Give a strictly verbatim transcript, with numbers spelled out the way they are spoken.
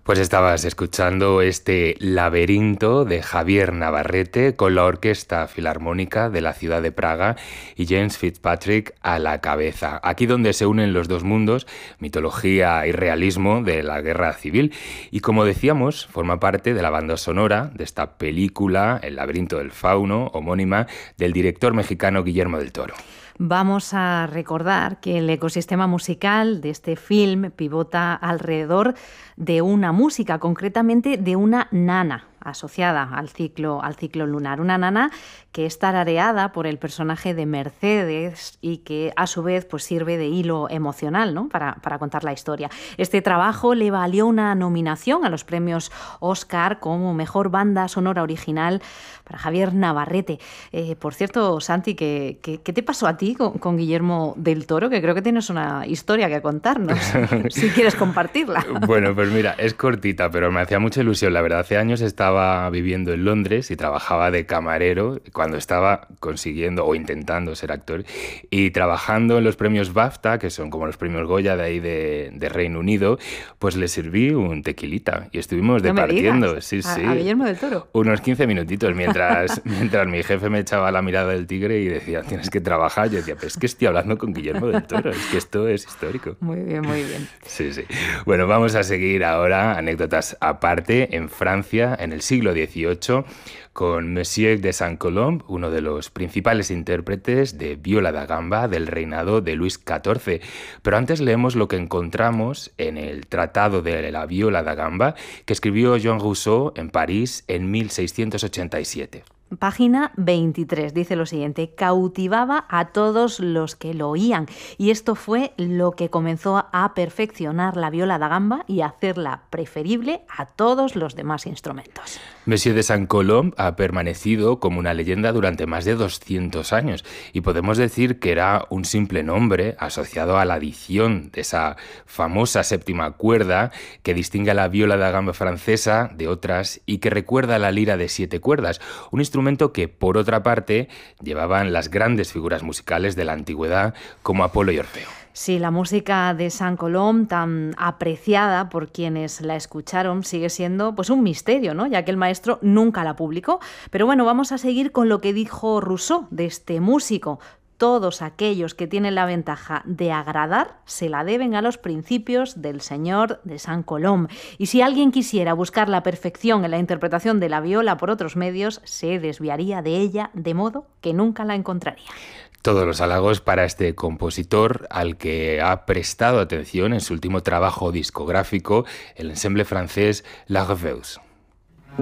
Pues estabas escuchando este Laberinto de Javier Navarrete con la Orquesta Filarmónica de la ciudad de Praga y James Fitzpatrick a la cabeza. Aquí donde se unen los dos mundos, mitología y realismo de la guerra civil. Y como decíamos, forma parte de la banda sonora de esta película, El laberinto del fauno, homónima, del director mexicano Guillermo del Toro. Vamos a recordar que el ecosistema musical de este film pivota alrededor de una música, concretamente de una nana asociada al ciclo, al ciclo lunar. Una nana que es tarareada por el personaje de Mercedes y que a su vez pues, sirve de hilo emocional, ¿no? para, para contar la historia. Este trabajo le valió una nominación a los premios Oscar como Mejor Banda Sonora Original para Javier Navarrete. Eh, por cierto, Santi, ¿qué, qué, qué te pasó a ti con, con Guillermo del Toro? Que creo que tienes una historia que contarnos, si quieres compartirla. Bueno, pues mira, es cortita, pero me hacía mucha ilusión. La verdad, hace años estaba viviendo en Londres y trabajaba de camarero cuando estaba consiguiendo o intentando ser actor y trabajando en los premios BAFTA, que son como los premios Goya de ahí de, de Reino Unido, pues le serví un tequilita y estuvimos no departiendo. Sí, a, sí. a Guillermo del Toro. Unos quince minutitos mientras, mientras mi jefe me echaba la mirada del tigre y decía, tienes que trabajar. Yo decía, pero es que estoy hablando con Guillermo del Toro, es que esto es histórico. Muy bien, muy bien. Sí, sí. Bueno, vamos a seguir ahora, anécdotas aparte, en Francia, en el siglo dieciocho, con Monsieur de Saint-Colomb, uno de los principales intérpretes de viola da gamba del reinado de Luis catorce. Pero antes leemos lo que encontramos en el Tratado de la Viola da Gamba que escribió Jean Rousseau en París en mil seiscientos ochenta y siete. Página veintitrés, dice lo siguiente: cautivaba a todos los que lo oían, y esto fue lo que comenzó a perfeccionar la viola da gamba y a hacerla preferible a todos los demás instrumentos. Monsieur de Saint-Colomb ha permanecido como una leyenda durante más de doscientos años y podemos decir que era un simple nombre asociado a la adición de esa famosa séptima cuerda que distingue a la viola da gamba francesa de otras y que recuerda a la lira de siete cuerdas, un instrumento que, por otra parte, llevaban las grandes figuras musicales de la antigüedad como Apolo y Orfeo. Sí, la música de Saint-Colomb, tan apreciada por quienes la escucharon, sigue siendo pues un misterio, ¿no? Ya que el maestro nunca la publicó. Pero bueno, vamos a seguir con lo que dijo Rousseau de este músico. Todos aquellos que tienen la ventaja de agradar se la deben a los principios del señor de Saint-Colomb. Y si alguien quisiera buscar la perfección en la interpretación de la viola por otros medios, se desviaría de ella de modo que nunca la encontraría. Todos los halagos para este compositor al que ha prestado atención en su último trabajo discográfico, el ensemble francés La Reveuse.